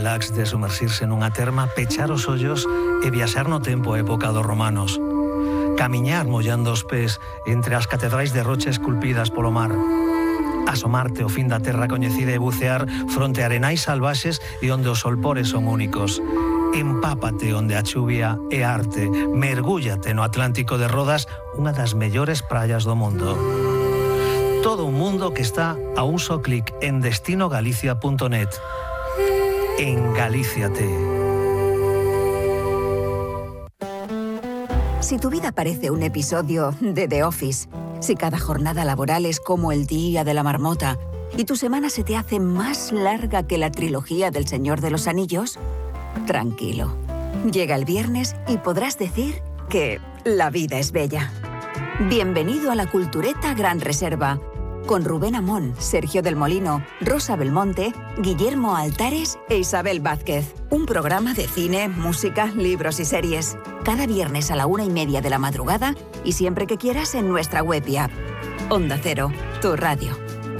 relax de sumersirse nunha terma, pechar os ollos e viaxar no tempo a época dos romanos. Camiñar mollando os pés entre as catedrais de rocha esculpidas polo mar. Asomarte ao fin da terra coñecida e bucear fronte a arenais salvaxes e onde os solpores son únicos. Empápate onde a chuvia é arte. Mergúllate no Atlántico de Rodas, unha das mellores praias do mundo. Todo un mundo que está a un só clic en destinogalicia.net. En Galíciate. Si tu vida parece un episodio de The Office, si cada jornada laboral es como el día de la marmota y tu semana se te hace más larga que la trilogía del Señor de los Anillos, tranquilo. Llega el viernes y podrás decir que la vida es bella. Bienvenido a la Cultureta Gran Reserva, con Rubén Amón, Sergio del Molino, Rosa Belmonte, Guillermo Altares e Isabel Vázquez. Un programa de cine, música, libros y series. Cada viernes a la 1:30 de la madrugada y siempre que quieras en nuestra web y app. Onda Cero, tu radio.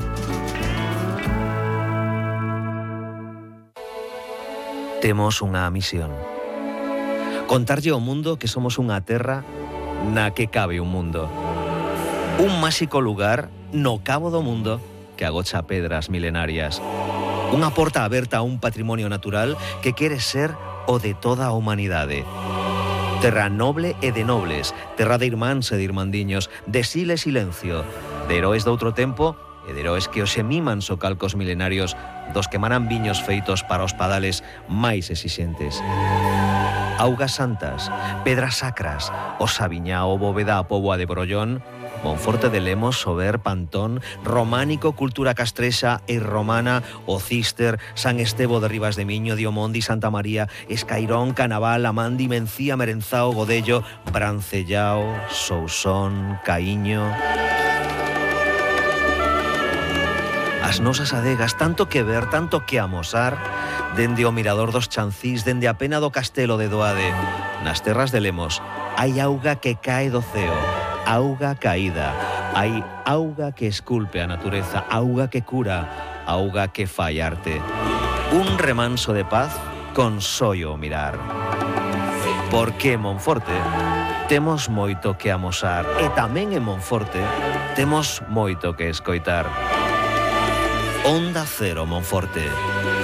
Temos unha misión. Contarlle ao mundo que somos unha terra na que cabe un mundo. Un máxico lugar no cabo do mundo que agocha pedras milenarias. Unha porta aberta a un patrimonio natural que quere ser o de toda a humanidade. Terra noble e de nobles, terra de irmáns e de irmandiños, de xil e silencio, de heróis de outro tempo e de heróis que hoxe miman socalcos milenarios dos que manan viños feitos para os padales máis exixentes. Augas santas, pedras sacras, o Sabiñao, Bóveda, a Póboa de Brollón, Monforte de Lemos, Sober, Pantón, románico, cultura castrexa e romana, o Cister, San Estevo de Rivas de Miño, Diomondi, Santa María, Escairón, Canaval, Amandi, Mencía, Merenzao, Godello, Brancellao, Sousón, Caíño. As nosas adegas, tanto que ver, tanto que amosar, dende o mirador dos Chancís, dende a pena do castelo de Doade. Nas terras de Lemos hai auga que cae do ceo, auga caída, hai auga que esculpe a natureza, auga que cura, auga que fai arte. Un remanso de paz con sollo mirar. Porque en Monforte temos moito que amosar e tamén en Monforte temos moito que escoitar. Onda Cero Monforte.